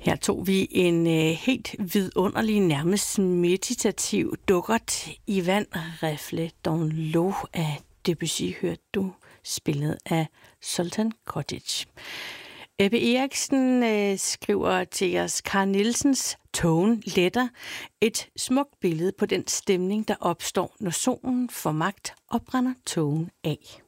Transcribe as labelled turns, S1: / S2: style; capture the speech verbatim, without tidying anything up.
S1: Her tog vi en øh, helt vidunderlig, nærmest meditativ dukkert i vand, Refle dans l'eau af Debussy, hørte du, spillet af Sultan Kotic. Ebbe Eriksen øh, skriver til os, Carl Nielsens Tågen letter, et smukt billede på den stemning, der opstår, når solen får magt og brænder tågen af.